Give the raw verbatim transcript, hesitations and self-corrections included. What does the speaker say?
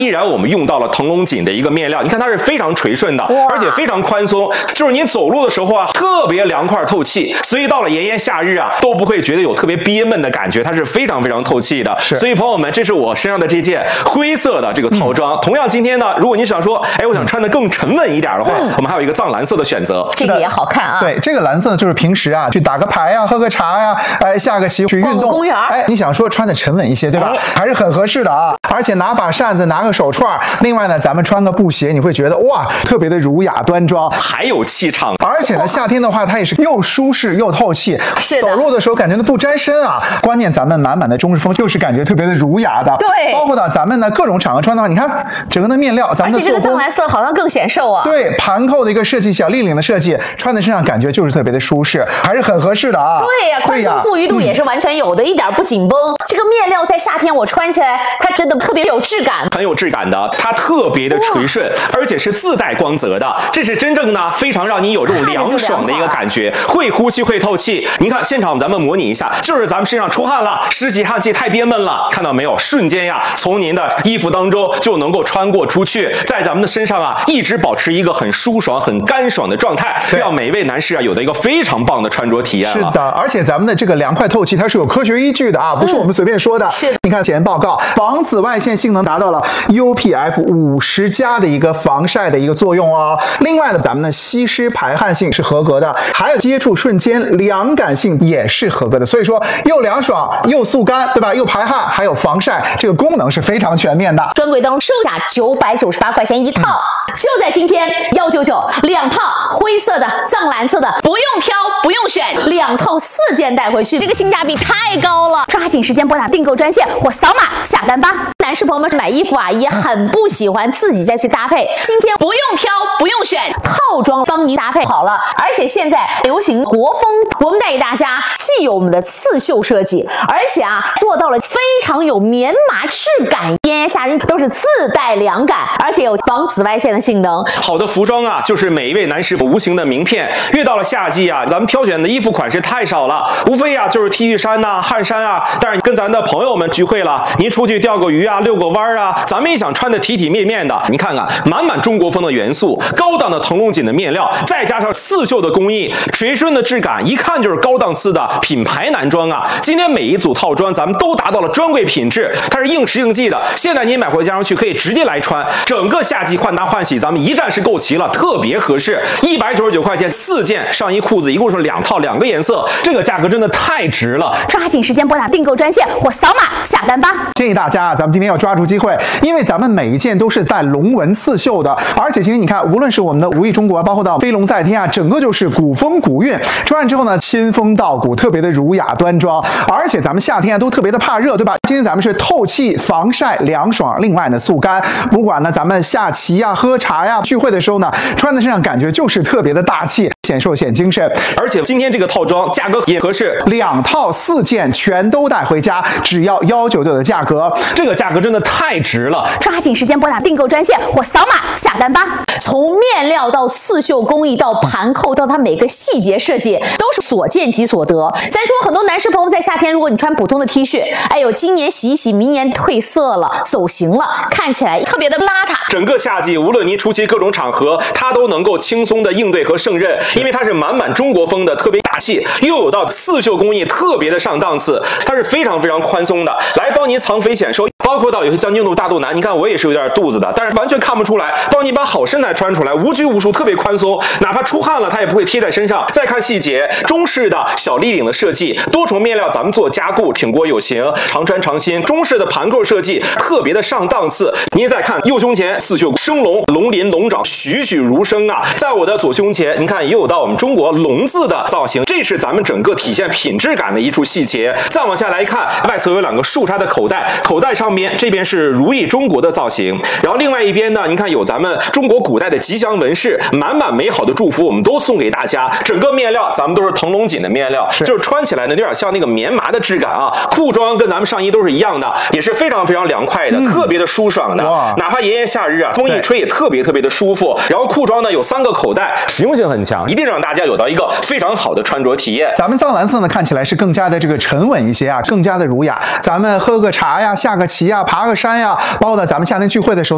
依然我们用到了腾龙锦的一个面料，你看它是非常垂顺的，而且非常宽松，就是您走路的时候啊，特别凉快透气，所以到了炎炎夏日啊，都不会觉得有特别憋闷的感觉，它是非常非常透气的。所以朋友们，这是我身上的这件灰色的这个套装。嗯、同样，今天呢，如果你想说，哎，我想穿的更沉稳一点的话，嗯、我们还有一个藏蓝色的选择， 这个也好看啊。 对，这个蓝色呢，就是平时啊去打个牌呀、啊、喝个茶呀、啊，哎，下个棋去运动， 公园， 哎，你想说穿的沉稳一些，对吧？哎、还是很合适的啊。而且拿把扇子，拿个手串，另外呢，咱们穿个布鞋，你会觉得哇，特别的儒雅端庄， 还有气场。 而且呢，夏天的话，它也是又舒适又透气， 是的， 走路的时候感觉呢不沾身啊。关键咱们满满的中式风，又是感觉特别的儒雅的。 对， 包括到咱们呢各种场合穿的话，你看整个的面料，咱们的而且这个藏蓝色好像更显瘦啊。 对，盘扣的一个设计，小立领的设计，穿在身上感觉就是特别的舒适，还是很合适的啊。 对呀、啊，宽松富裕度也是完全有的，嗯、一点不紧绷。这个面料在夏天我穿起来，它真的特别有质感， 很有质感的，它特别的垂顺，而且是自带光泽的，这是真正呢非常让你有这种凉爽的一个感觉，会呼吸会透气。您看现场咱们模拟一下，就是咱们身上出汗了，湿气汗气太憋闷了，看到没有？瞬间呀，从您的衣服当中就能够穿过出去，在咱们的身上啊，一直保持一个很舒爽、很干爽的状态，让每位男士啊有的一个非常棒的穿着体验了。 是的，而且咱们的这个凉快透气，它是有科学依据的啊，不是我们随便说的。 嗯、是， 你看检验报告，防紫外线性能达到了 U P F 五十加的一个防晒的一个作用哦。另外呢，咱们的吸湿排汗性是合格的，还有接触瞬间凉感性也是合格的。所以说，又凉爽又速干，对吧？又排汗，还有防晒，这个功能是非常全面的。 专柜当中售价九百九十八块钱一套，嗯、就在今天一九九两套灰色的、藏蓝色的，不用挑，不用选，两套四件带回去，这个性价比太高了！抓紧时间拨打订购专线或扫码下单吧。男士朋友们买衣服啊，也很不喜欢自己再去搭配，今天不用挑，不用选，套装帮您搭配好了。而且现在流行国风，我们带给大家既有我们的刺绣设计，而且啊做到了非常有棉麻质感，炎炎夏日都是自带凉感，而且有防紫外线的性能。 好的服装啊，就是每一位男士无形的名片。越到了夏季啊，咱们挑选的衣服款式太少了，无非啊就是 T 恤衫呐、啊、汗衫啊。但是跟咱的朋友们聚会了，您出去钓个鱼啊、遛个弯啊，咱们也想穿的体体面面的。你看看，满满中国风的元素，高档的腾龙锦的面料，再加上刺绣的工艺，垂顺的质感，一看就是高档次的品牌男装啊。今天每一组套装咱们都达到了专柜品质，它是应时应季的。现在您买回家上去可以直接来穿，整个夏季换搭换洗咱们一站式购齐了，特别合适。一百九十九块钱四件上衣裤子，一共是两套两个颜色，这个价格真的太值了！ 抓紧时间拨打订购专线或扫码下单吧。 建议大家啊，咱们今天要抓住机会，因为咱们每一件都是带龙纹刺绣的，而且今天你看，无论是我们的如意中国，包括到飞龙在天啊，整个就是古风古韵。穿上之后呢，仙风道骨，特别的儒雅端庄。而且咱们夏天啊都特别的怕热，对吧？今天咱们是透气、防晒、凉爽，另外呢速干。不管呢咱们下棋呀、喝茶呀、聚会的时候呢，穿在身上感觉就是特别的大气，显瘦显精神。 而且今天这个套装价格也合适， 两套四件全都带回家，只要一九九的价格， 这个价格真的太值了！ 抓紧时间拨打订购专线或扫码下单吧。从面料到刺绣工艺到盘扣到它每个细节设计，都是所见即所得。咱说很多男士朋友在夏天，如果你穿普通的 T 恤，哎呦，今年洗一洗，明年褪色了、走形了，看起来特别的邋遢。 整个夏季，无论您出席各种场合，它都能够轻松的应对和胜任，因为它是满满中国风的，特别大气，又有到刺绣工艺，特别的上档次，它是非常非常宽松的，来帮您藏肥显瘦。包括到有些将军肚、大肚腩，你看我也是有点肚子的，但是完全看不出来，帮你把好身材穿出来，无拘无束，特别宽松，哪怕出汗了，它也不会贴在身上。再看细节，中式的小立领的设计，多重面料咱们做加固，挺过有型，常穿常新。中式的盘扣设计，特别的上档次。您再看右胸前刺绣生龙，龙鳞龙爪栩栩如生啊！在我的左胸前，您看也有到我们中国龙字的造型，这是咱们整个体现品质感的一处细节。再往下来看，外侧有两个竖插的口袋，口袋上面这边是如意中国的造型，然后另外一边呢，您看有咱们中国古代的吉祥纹饰，满满美好的祝福，我们都送给大家。整个面料咱们都是腾龙锦的面料，是就是穿起来呢有点像那个棉麻的质感啊。裤装跟咱们上衣都是一样的，也是非常非常凉快的，嗯、特别的舒爽的。哪怕炎炎夏日啊，风一吹也特别特别的舒服。然后裤装呢有三个口袋，实用性很强，一定让大家有到一个非常好的穿着体验。 咱们藏蓝色呢看起来是更加的这个沉稳一些啊，更加的儒雅。咱们喝个茶呀、下个棋呀、爬个山呀，包括咱们夏天聚会的时候。